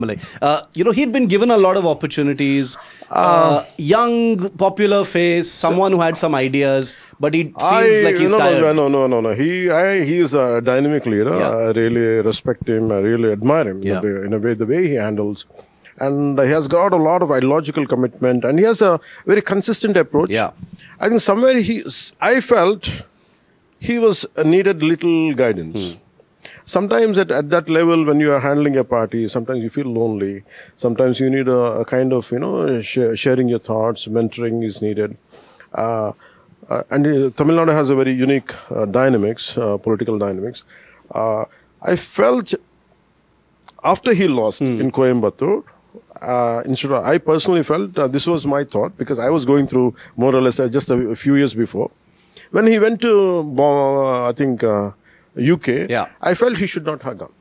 He'd been given a lot of opportunities. Young, popular face, someone who had some ideas, but he feels like he's tired. No. He is a dynamic leader. Yeah. I really respect him. I really admire him Yeah. the way he handles. And he has got a lot of ideological commitment, and he has a very consistent approach. Yeah. I think somewhere I felt he was needed little guidance. Sometimes at that level, when you are handling a party, sometimes you feel lonely. Sometimes you need a kind of, sharing your thoughts, mentoring is needed. And Tamil Nadu has a very unique dynamics, political dynamics. I felt after he lost in Coimbatore, I personally felt this was my thought, because I was going through more or less just a few years before. When he went to, UK, Yeah. I felt he should not have gone.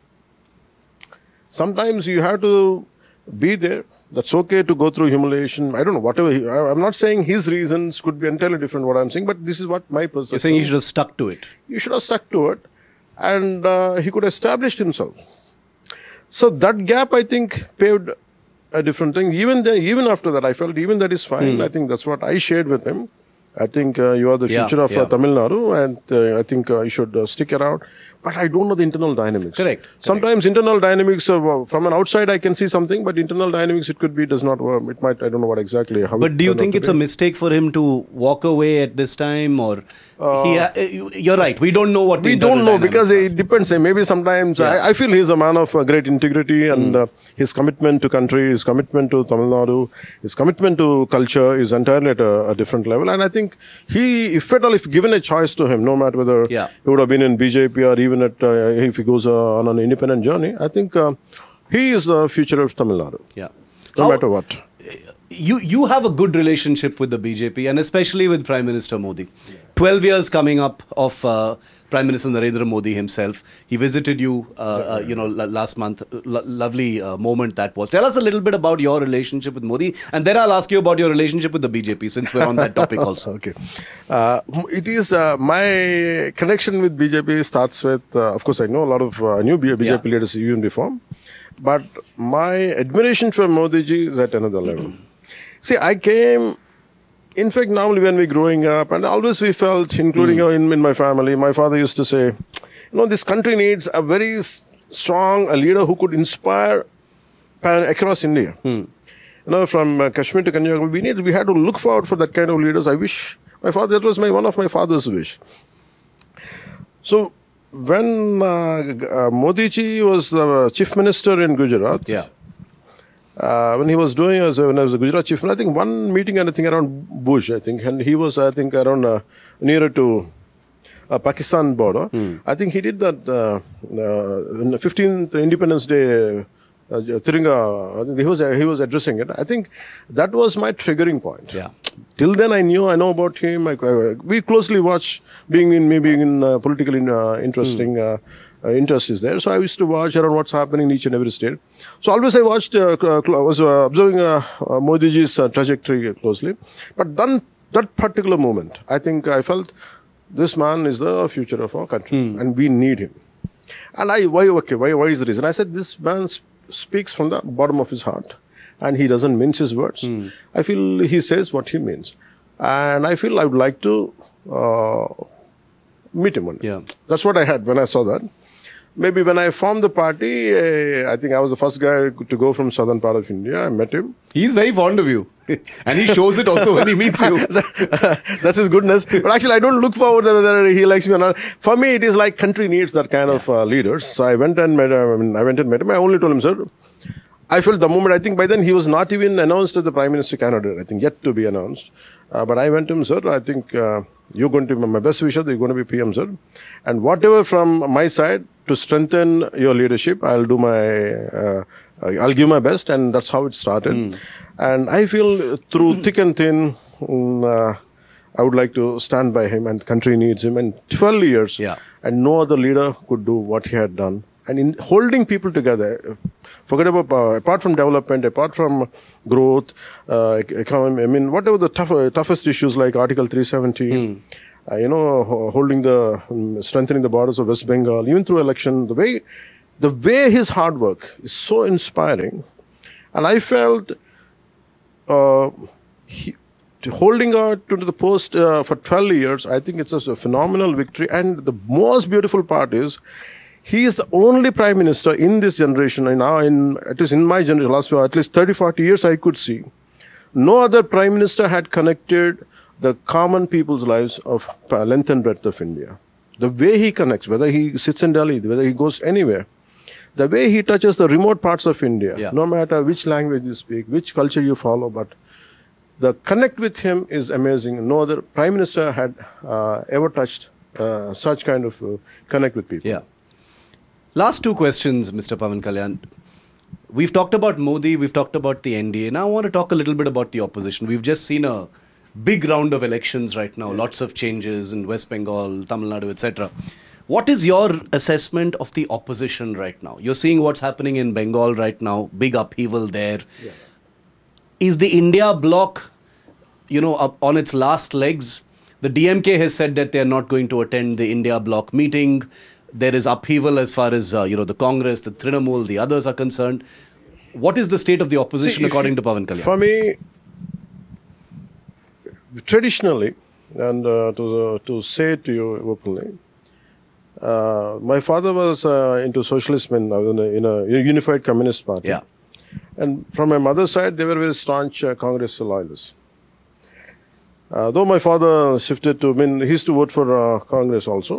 Sometimes you have to be there. That's okay to go through humiliation. I don't know, whatever. I'm not saying his reasons could be entirely different what I'm saying, but this is what my perception. You're saying he should have stuck to it. You should have stuck to it, and he could have established himself. So that gap, I think, paved a different thing. Even after that, I felt even that is fine. I think that's what I shared with him. I think you are the future of Tamil Nadu, and I think you should stick around. But I don't know the internal dynamics. Correct. Sometimes internal dynamics, from an outside I can see something, but internal dynamics does not work. It might, I don't know what exactly. But do you think it's a mistake for him to walk away at this time, or you're right, we don't know what we don't know, because it depends. Maybe sometimes I feel he's a man of great integrity, and his commitment to country, his commitment to Tamil Nadu, his commitment to culture is entirely at a different level. And I think if given a choice to him, no matter whether he would have been in BJP or even if he goes on an independent journey, I think he is the future of Tamil Nadu. Yeah. No matter what. You have a good relationship with the BJP, and especially with Prime Minister Modi. 12 years coming up of Prime Minister Narendra Modi himself. He visited you, last month. Lovely moment that was. Tell us a little bit about your relationship with Modi, and then I'll ask you about your relationship with the BJP, since we're on that topic also. Okay. It is my connection with BJP starts with, of course, I know a lot of new BJP leaders even before, but my admiration for Modi ji is at another level. See, I came, in fact, normally when we growing up, and always we felt, including in my family, my father used to say, this country needs a very strong leader who could inspire across India. From Kashmir to Kanyakumari, we had to look forward for that kind of leaders. I wish, that was one of my father's wish. So, when Modi ji was the chief minister in Gujarat, when he was when I was the Gujarat chief minister, I think one meeting and I think around Bhuj, and he was, I think, around nearer to Pakistan border. I think he did that in the 15th Independence Day, Tiringa, I think he was addressing it. I think that was my triggering point. Yeah. Till then, I know about him. We closely watch, being in politically interesting interest is there. So I used to watch around what's happening in each and every state. So always I watched, I was observing Modi ji's trajectory closely. But then that particular moment, I think I felt this man is the future of our country, and we need him. And why is the reason? I said this man speaks from the bottom of his heart, and he doesn't mince his words. I feel he says what he means, and I feel I would like to meet him one day. That's what I had when I saw that. Maybe when I formed the party, I think I was the first guy to go from southern part of India. I met him. He's very fond of you. And he shows it also when he meets you. That's his goodness. But actually, I don't look forward to whether he likes me or not. For me, it is like country needs that kind of leaders. So I went and met him. I only told him, sir, I felt the moment, I think by then he was not even announced as the Prime Minister candidate. I think yet to be announced. But I went to him, sir, I think you're going to be my best wisher, you're going to be PM, sir. And whatever from my side to strengthen your leadership, I'll do I'll give my best, and that's how it started. And I feel through thick and thin, I would like to stand by him, and the country needs him. And 12 years, and no other leader could do what he had done. And in holding people together, forget about, apart from development, apart from growth, economy, I mean, whatever the toughest issues like Article 370, holding strengthening the borders of West Bengal, even through election, the way the way his hard work is so inspiring. And I felt holding out to the post for 12 years, I think it's a phenomenal victory. And the most beautiful part is, he is the only prime minister in this generation, and now at least in my generation, last at least 30, 40 years I could see, no other prime minister had connected the common people's lives of length and breadth of India. The way he connects, whether he sits in Delhi, whether he goes anywhere, the way he touches the remote parts of India, no matter which language you speak, which culture you follow, but the connect with him is amazing. No other prime minister had ever touched such kind of connect with people. Yeah. Last two questions, Mr. Pawan Kalyan. We've talked about Modi, we've talked about the NDA. Now I want to talk a little bit about the opposition. We've just seen a big round of elections right now, lots of changes in West Bengal, Tamil Nadu, etc. What is your assessment of the opposition right now? You're seeing what's happening in Bengal right now, big upheaval there. Yeah. Is the India bloc, up on its last legs? The DMK has said that they're not going to attend the India bloc meeting. There is upheaval as far as, the Congress, the Trinamool, the others are concerned. What is the state of the opposition according to Pawan Kalyan? For me, traditionally, and to say to you openly, my father was into socialism in a unified communist party. Yeah. And from my mother's side, they were very staunch Congress loyalists. Though my father shifted he used to vote for Congress also.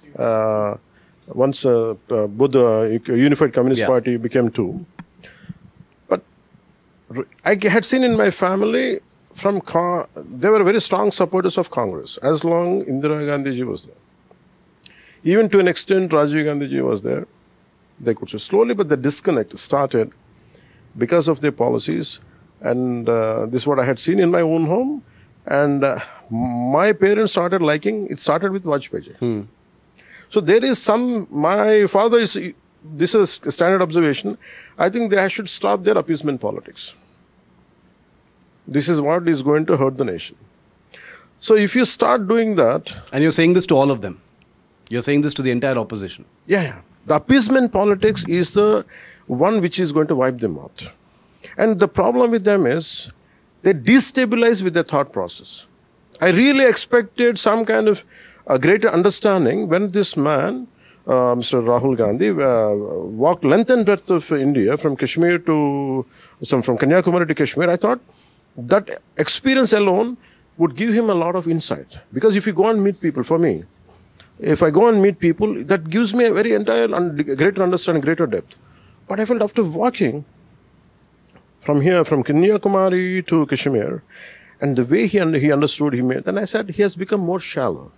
Once both the Unified Communist Party became two. But I had seen in my family, they were very strong supporters of Congress, as long Indira Gandhi ji was there. Even to an extent, Rajiv Gandhi ji was there. They could say slowly, but the disconnect started because of their policies. And this is what I had seen in my own home. And my parents started liking, it started with Vajpayee ji. So there is my father is, this is a standard observation, I think they should stop their appeasement politics. This is what is going to hurt the nation. So if you start doing that... And you're saying this to all of them? You're saying this to the entire opposition? Yeah. The appeasement politics is the one which is going to wipe them out. And the problem with them is, they destabilize with their thought process. I really expected some kind of a greater understanding when this man, Mr. Rahul Gandhi, walked length and breadth of India from Kashmir from Kanyakumari to Kashmir. I thought that experience alone would give him a lot of insight. Because if you go and meet people, for me, if I go and meet people, that gives me a very greater understanding, greater depth. But I felt after walking from here, from Kanyakumari to Kashmir, and the way he understood, then I said, he has become more shallow.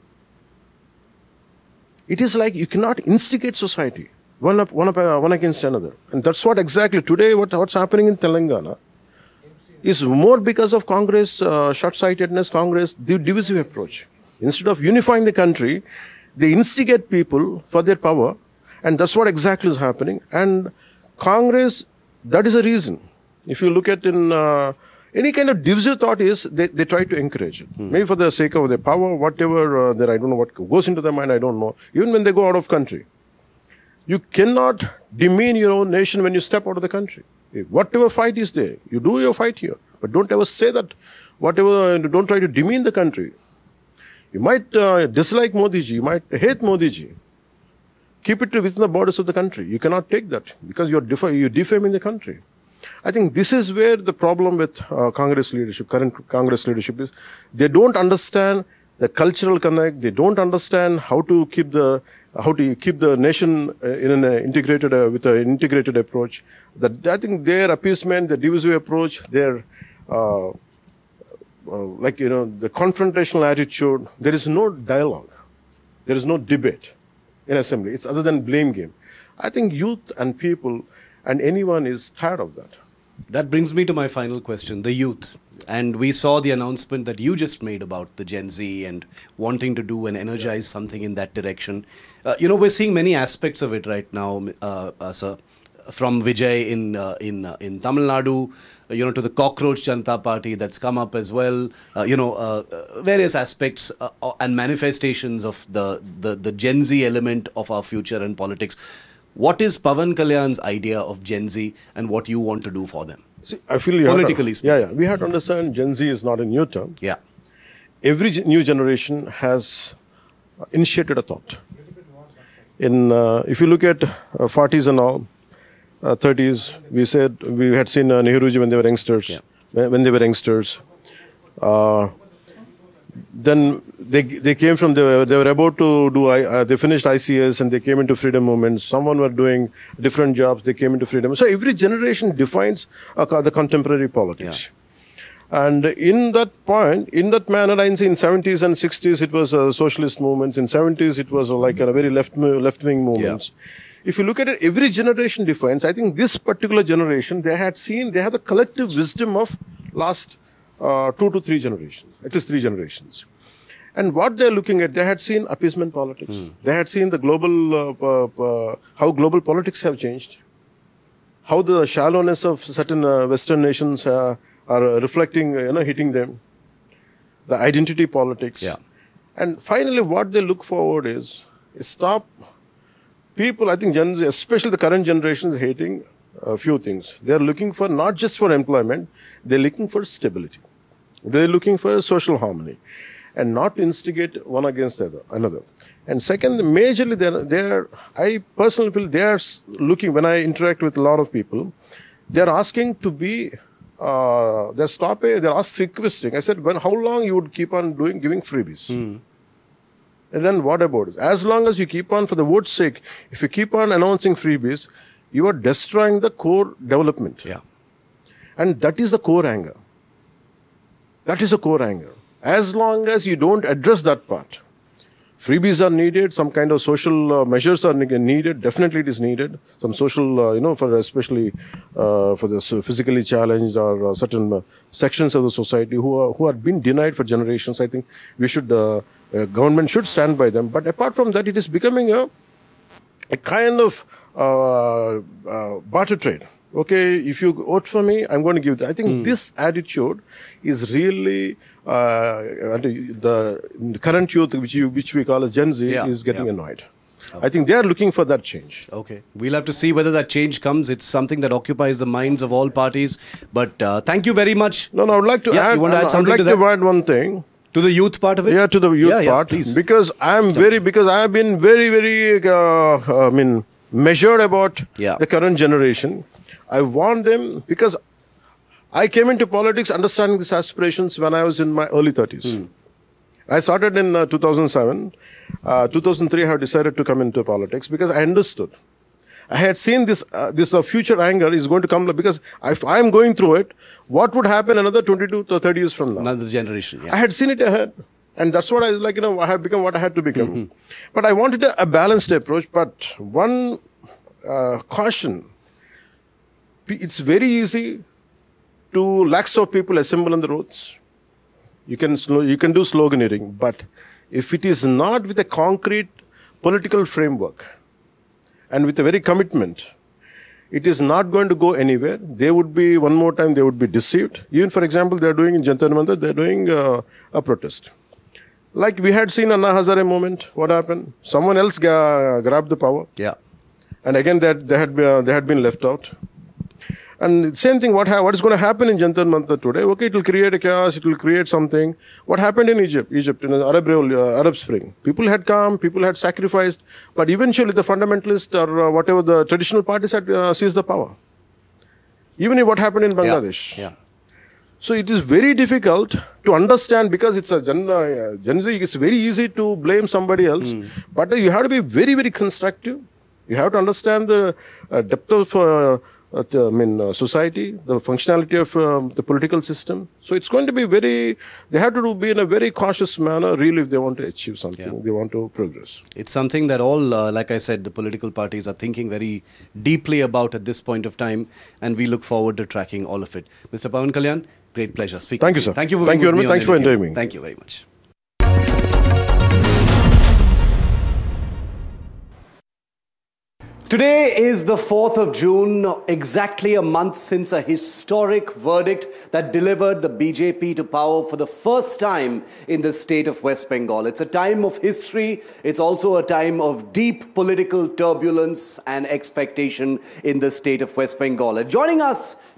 It is like you cannot instigate society, one against another. And that's what exactly today, what's happening in Telangana is more because of Congress, short-sightedness, Congress, the divisive approach. Instead of unifying the country, they instigate people for their power. And that's what exactly is happening. And Congress, that is a reason. If you look at any kind of divisive thought is, they try to encourage it. Maybe for the sake of their power, whatever, I don't know what goes into their mind, I don't know. Even when they go out of country. You cannot demean your own nation when you step out of the country. Whatever fight is there, you do your fight here. But don't ever say that, don't try to demean the country. You might dislike Modi ji, you might hate Modi ji. Keep it within the borders of the country. You cannot take that because you're defaming the country. I think this is where the problem with Congress leadership, current Congress leadership is. They don't understand the cultural connect. They don't understand how to keep the nation in an integrated with an integrated approach. I think their appeasement, the divisive approach, their the confrontational attitude. There is no dialogue. There is no debate in assembly. It's other than blame game. I think youth and people and anyone is tired of that. That brings me to my final question, the youth. And we saw the announcement that you just made about the Gen Z and wanting to do and energize something in that direction. We're seeing many aspects of it right now, sir. From Vijay in Tamil Nadu, to the Cockroach Janata Party that's come up as well. Various aspects and manifestations of the Gen Z element of our future and politics. What is Pawan Kalyan's idea of Gen Z and what you want to do for them? See, I feel Politically speaking. we have to understand Gen Z is not a new term. Yeah. Every new generation has initiated a thought. If you look at 40s and all, 30s, we had seen Nehruji when they were youngsters. Yeah. When they were youngsters, then they came from they were about to do they finished ICS and they came into freedom movement. Someone were doing different jobs. They came into freedom. So every generation defines the contemporary politics. Yeah. And in that manner, I see in 70s and 60s it was socialist movements. In 70s it was like a very left-wing movements. Yeah. If you look at it, every generation defines. I think this particular generation, they had the collective wisdom of last 2 to 3 generations, at least 3 generations. And what they're looking at, they had seen appeasement politics. They had seen the global, how global politics have changed, how the shallowness of certain Western nations are reflecting, hitting them, the identity politics. Yeah. And finally, what they look forward is stop people, I think, especially the current generation, is hating a few things. They're looking for not just for employment, they're looking for stability. They're looking for social harmony and not instigate one against another. And second, majorly, I personally feel they are looking, when I interact with a lot of people, they're asking to be, they're requesting. I said, how long you would keep on giving freebies? And then what about it? As long as you keep on, for the vote's sake, if you keep on announcing freebies, you are destroying the core development. Yeah. And that is the core anger. That is the core anger. As long as you don't address that part, freebies are needed, some kind of social measures are needed, definitely it is needed. Some social, for especially for the physically challenged or certain sections of the society who are being denied for generations. I think we should, government should stand by them. But apart from that, it is becoming a kind of barter trade. Okay, if you vote for me, I'm going to give that. I think this attitude is really the current youth, which we call as Gen Z, is getting annoyed. Okay. I think they are looking for that change. Okay, we'll have to see whether that change comes. It's something that occupies the minds of all parties. But thank you very much. No, I would like to add. You want to add something to that? I would like to add one thing. To the youth part of it? Yeah, to the youth part. Please. Because I have been very, measured about the current generation. I want them, because I came into politics understanding these aspirations when I was in my early 30s. I started in 2007. 2003, I have decided to come into politics because I understood. I had seen this future anger is going to come, because if I am going through it, what would happen another 22 to 30 years from now? Another generation, I had seen it ahead. And that's what I was like, I have become what I had to become. But I wanted a balanced approach. But one caution, it's very easy to lakhs of people assemble on the roads. You can do sloganeering, but if it is not with a concrete political framework and with a very commitment, it is not going to go anywhere. They would be, one more time, they would be deceived. Even, for example, they're doing in Jantar Mandir, they're doing a protest. Like we had seen Anna Hazare moment, what happened? Someone else grabbed the power. Yeah. And again, they had been left out. And same thing, what is going to happen in Jantar Mantar today? Okay, it will create a chaos, it will create something. What happened in Egypt in the Arab Spring? People had come, people had sacrificed, but eventually the fundamentalists or whatever the traditional parties had seized the power. Even if what happened in Bangladesh. Yeah. So it is very difficult to understand, because it's a Gen Z, it's very easy to blame somebody else, but you have to be very, very constructive. You have to understand the depth of society, the functionality of the political system. So it's going to be they have to be in a very cautious manner, really, if they want to achieve something, they want to progress. It's something that all, like I said, the political parties are thinking very deeply about at this point of time, and we look forward to tracking all of it. Mr. Pawan Kalyan, great pleasure speaking. Thank you, sir. Thank you very much. Thanks for inviting me. Thank you very much. Today is the 4th of June, exactly a month since a historic verdict that delivered the BJP to power for the first time in the state of West Bengal. It's a time of history. It's also a time of deep political turbulence and expectation in the state of West Bengal. And joining us